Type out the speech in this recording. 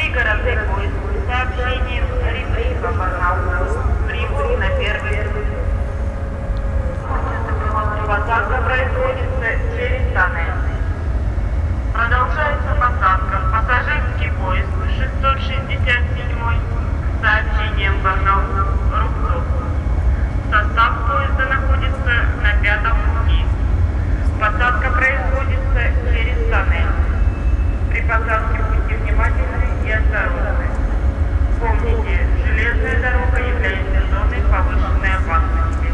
Пригородный поезд с сообщением Реприка, Барнаул. Прибыть на первый путь. Посадка производится через тоннель. Продолжается посадка. Пассажирский поезд 667 с сообщением Барнаул-Рубцов. Состав поезда находится на пятом пути. Посадка производится через тоннель. При посадке будьте внимательны и осторожны. Помните, железная дорога является зоной повышенной опасности.